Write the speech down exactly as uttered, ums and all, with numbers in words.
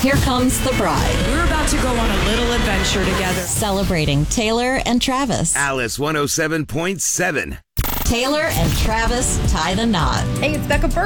Here comes the bride. We're about to go on a little adventure together. Celebrating Taylor and Travis. Alice one oh seven point seven. Taylor and Travis tie the knot. Hey, it's Becca Burke.